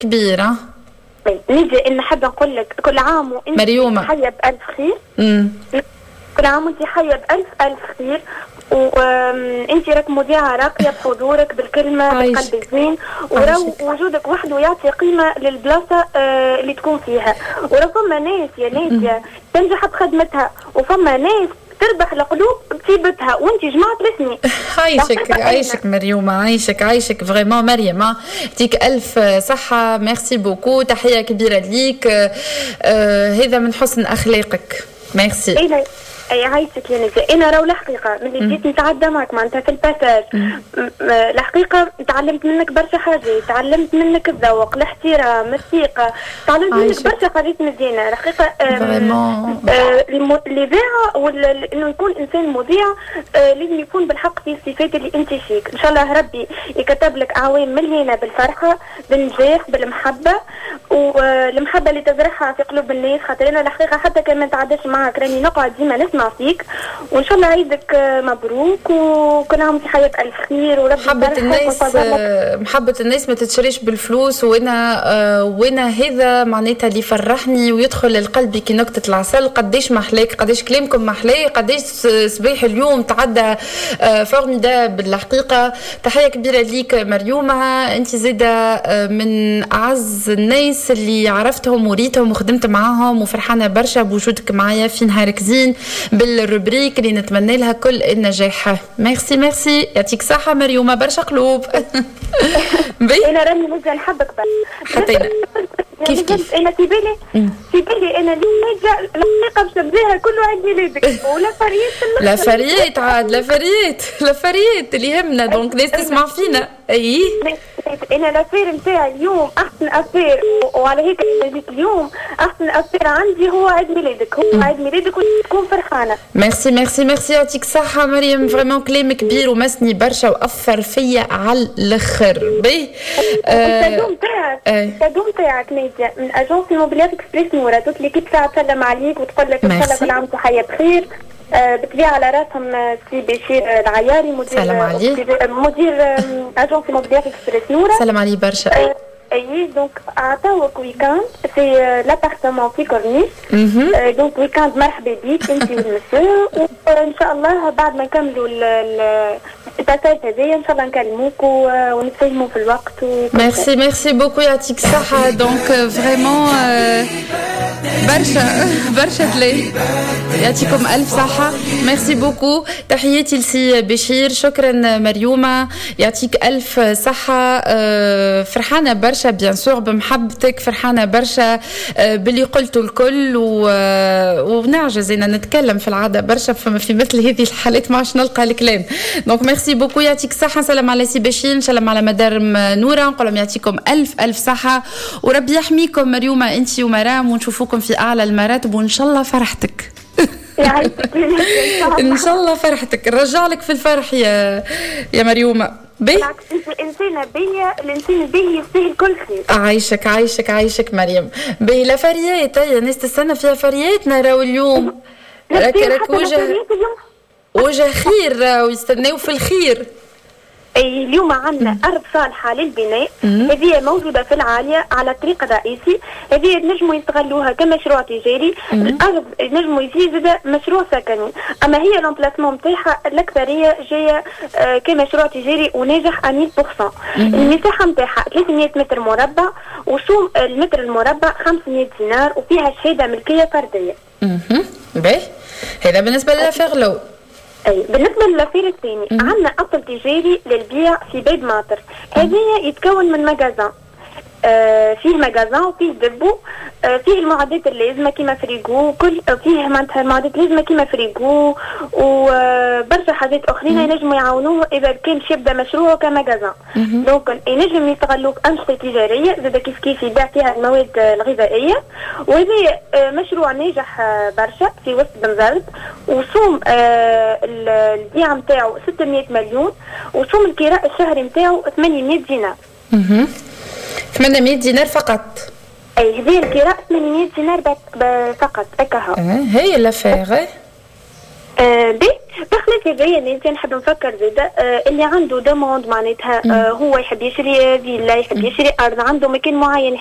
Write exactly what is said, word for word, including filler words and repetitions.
كبيرة. نيجي إن حابة نقول لك كل عام وأنت مريومة حية بألف خير. امم كل عام وأنت حية بألف ألف خير، وانت راك مذيعه راقيه بحضورك بالكلمه بالقلب الزين، ورو وجودك وحده يعطي قيمه للبلاصه آه اللي تكون فيها. ورا فما ناس يا ناس تنجح بخدمتها، وفما ناس تربح القلوب بطيبتها، وانت جماعه الاسمي. عايشك عايشك مريومه، عايشك عايشك فريمون مريم، يعطيك الف صحه. ميرسي بوكو، تحيه كبيره ليك. آه هذا من حسن اخلاقك. ميرسي. اي عايشك يا نجا. انا راهو الحقيقه ملي بديت نتعدى معك معناتها في الباساج، الحقيقه تعلمت منك برشا حاجات، تعلمت منك الذوق، الاحترام، الثقه، تعلمت منك برشا حاجات مزيانه الحقيقه. الاذاعه ولا انه يكون انسان مذيع لازم يكون بالحق في الصفات اللي انت فيك. ان شاء الله ربي يكتب لك اعوام مليانه بالفرحه، بالنجاح، بالمحبه، والمحبه اللي تزرعها في قلوب الناس. خاطر انا الحقيقه حتى كان ما نتعداش معك راني نقعد ديما نسمع فيك، وان شاء الله عيدك مبروك وكل عام وانت حياة بألف خير. وربي محبة الناس محبة الناس ما تتشريش بالفلوس، وانا آه وانا هذا معناتها اللي فرحني ويدخل القلب كي نكتة العسل. قديش محلاك، قديش كلامكم محلاه، قديش صباح اليوم تعدى آه فورميدابل الحقيقة. تحية كبيرة ليك مريومة، انت زاده آه من اعز الناس اللي عرفتهم وريتهم وخدمت معاهم، وفرحانة برشا بوجودك معايا في نهارك زين بالروبريك اللي نتمنى لها كل النجاح. ميرسي ميرسي، يعطيك صحة مريومة، برشا قلوب. انا راني مزال نحبك حتى انا كيف كيف انا في بالي في بالي انا اللي نرجع الحقيقه باش نبداها كله عيد ميلادك ولا فريات لا فريات عاد لا فريات لا فريات اللي يهمنا دونك الناس تسمع فينا. اي انا الافير نتاعي اليوم احسن افير، وعلى هيك جيت اليوم احسن افير عندي هو عيد ميلادك، هو عيد ميلادك وتكون فرحانه. ميرسي ميرسي ميرسي، يعطيك صحه مريم، فريمون كلام كبير ومسني برشا واثر فيا على الاخر. باهي الكادو نتاعك الكادو نتاعك ناديه من اجونس موبيلير اكسبريس نورا، توت ليكيب ساعه تسلم عليك وتقول لك ان شاء الله كل عام وحياه بخير. آه بتبيع على راسهم سي بشير العياري مدير سلام عليه مدير اجونس موبيلير اكسبريس نورا. سلام عليه برشا. آه اي دونك عطاوك ويكاند في لابارتمون في كورنيش. دونك ويكاند مرحبا بيك انت والمسيو، وان شاء الله بعد ما نكملوا الباساج هذايا ان شاء الله نكلموك ونتفاهموا في الوقت. ميرسي ميرسي بوكو، يعطيك الصحه. دونك فريمون برشا برشا بلاي، يعطيكم الف صحه. ميرسي بوكو، تحياتي لسي بشير، شكرا مريومه، يعطيك الف صحه. فرحانه برشا بيان سور بمحبتك، فرحانه برشا باللي قلتوا الكل، ونعجز ان نتكلم في العاده برشا في مثل هذه الحالات ما عادش نلقى الكلام. دونك ميرسي بوكو، يعطيك الصحه. سلام على سي بشير، نسلم على مدام نوره، نقول لهم يعطيكم الف الف صحه، وربي يحميكم مريومه انت ومرام، ونشوفوكم في اعلى المراتب، وان شاء الله فرحتك. ان شاء الله فرحتك، نرجع لك في الفرح يا يا مريومه. بالعكس انت انسانه باهيه، الانسان الباهي يستاهل كل خير. عايشك عايشك عايشك مريم. باهي لا فريات، هي الناس تستنى فيها فريات. نراو اليوم راك راك وجه وجه خير ويستناو في الخير. اي اليوم عندنا ارض صالحه للبناء، هذه موجوده في العاليه على الطريق الرئيسي، هذه نجموا يستغلوها كمشروع تجاري. الارض نجموا يزيد مشروع سكني، اما هي الامبلاسمون نتاعها الاكثريه جايه آه كمشروع تجاري وناجح مية بالمية. المساحه نتاعها ثلاثمية متر مربع، وسوم المتر المربع خمسمية دينار، وفيها شهاده ملكيه فرديه. اها باهي، هذا بالنسبه للفيرلو. اي بالنسبه للافير الثاني عندنا اصل تجاري للبيع في بيد ماطر، هذا يتكون من مجازان، آه فيه مجازان وفيه دبو، آه فيه المعدات اللازمه كيما فريغو، كل فيه معناتها المعدات اللازمه كيما فريغو وبرشا حاجات اخرين ينجموا يعاونوه اذا كان باش يبدا مشروعه كمجازان. دونك ينجم يستغلوك انشطه تجاريه زاد كيف كيف يبيع فيها المواد الغذائيه، وهذا آه مشروع ناجح آه برشا في وسط بنزرت، وسوم آه البيع نتاعو ستمية مليون، وسوم الكراء الشهري نتاعو ثمانمية دينار. اها ثمانمية دينار فقط. اي هذه الكراء ثمانمية دينار فقط هكا. اه هي لافير. آه بي بخلاف هذايا الانسان نحب نفكر زاده آه اللي عنده دوموند معناتها آه هو يحب يشري فيلا، يحب يشري ارض، عنده مكان معين